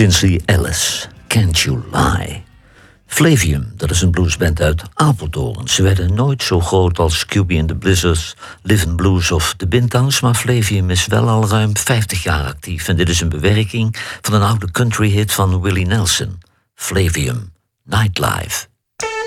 Tinsley Ellis, Can't You Lie. Flavium, dat is een bluesband uit Apeldoorn. Ze werden nooit zo groot als Scooby and the Blizzards, Livin' Blues of The Bintangs, maar Flavium is wel al ruim 50 jaar actief. En dit is een bewerking van een oude country hit van Willie Nelson. Flavium, Nightlife.